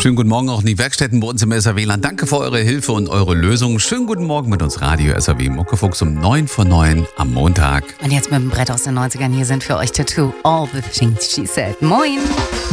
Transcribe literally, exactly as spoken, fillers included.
Schönen guten Morgen auch in die Werkstätten bei uns im S R W-Land. Danke für eure Hilfe und eure Lösungen. Schönen guten Morgen mit uns Radio S R W Muckefuchs um neun vor neun am Montag. Und jetzt mit dem Brett aus den neunzigern. Hier sind für euch Tattoo, All the Things She Said. Moin!